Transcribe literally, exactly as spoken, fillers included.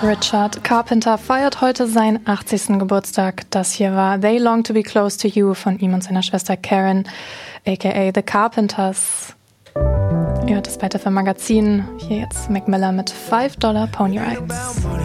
Richard Carpenter feiert heute seinen achtzigsten Geburtstag. Das hier war They Long to Be Close to You von ihm und seiner Schwester Karen, aka The Carpenters. Ihr hört das weiter für Magazin. Hier jetzt Mac Miller mit five Dollar Pony Rides.